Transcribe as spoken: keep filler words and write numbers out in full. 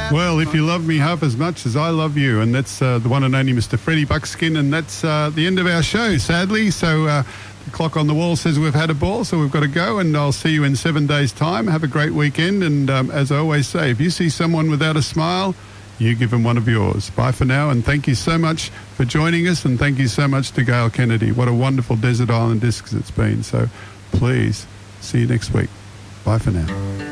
Well, if you love me half as much as I love you, and that's uh, the one and only Mister Freddie Buckskin, and that's uh, the end of our show, sadly. So uh, the clock on the wall says we've had a ball, so we've got to go, and I'll see you in seven days' time. Have a great weekend, and um, as I always say, if you see someone without a smile, you give them one of yours. Bye for now, and thank you so much for joining us, and thank you so much to Gail Kennedy. What a wonderful Desert Island Discs it's been. So please, see you next week. Bye for now.